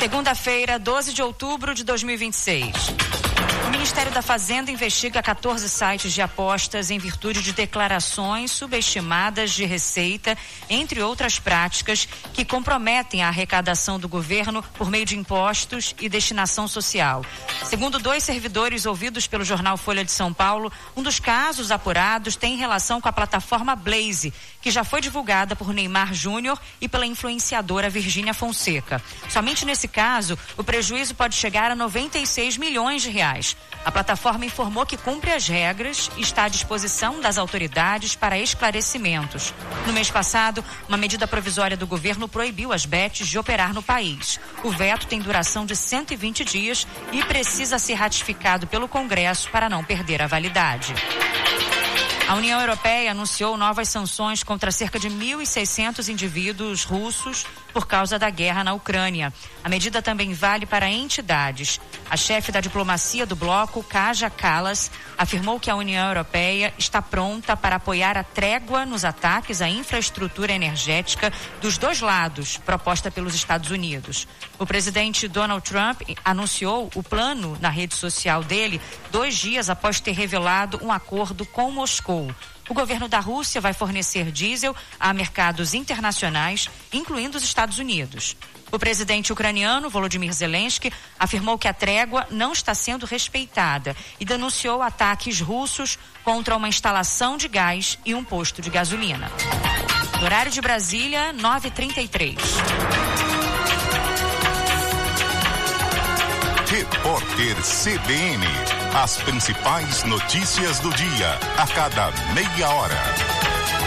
Segunda-feira, 12 de outubro de 2026. O Ministério da Fazenda investiga 14 sites de apostas em virtude de declarações subestimadas de receita, entre outras práticas que comprometem a arrecadação do governo por meio de impostos e destinação social. Segundo 2 servidores ouvidos pelo jornal Folha de São Paulo, um dos casos apurados tem relação com a plataforma Blaze, que já foi divulgada por Neymar Júnior e pela influenciadora Virgínia Fonseca. Somente nesse caso, o prejuízo pode chegar a 96 milhões de reais. A plataforma informou que cumpre as regras e está à disposição das autoridades para esclarecimentos. No mês passado, uma medida provisória do governo proibiu as bets de operar no país. O veto tem duração de 120 dias e precisa ser ratificado pelo Congresso para não perder a validade. A União Europeia anunciou novas sanções contra cerca de 1.600 indivíduos russos por causa da guerra na Ucrânia. A medida também vale para entidades. A chefe da diplomacia do bloco, Kaja Kallas, afirmou que a União Europeia está pronta para apoiar a trégua nos ataques à infraestrutura energética dos dois lados, proposta pelos Estados Unidos. O presidente Donald Trump anunciou o plano na rede social dele 2 dias após ter revelado um acordo com Moscou. O governo da Rússia vai fornecer diesel a mercados internacionais, incluindo os Estados Unidos. O presidente ucraniano, Volodymyr Zelensky, afirmou que a trégua não está sendo respeitada e denunciou ataques russos contra uma instalação de gás e um posto de gasolina. No horário de Brasília, 9h33. Repórter CBN. As principais notícias do dia, a cada meia hora.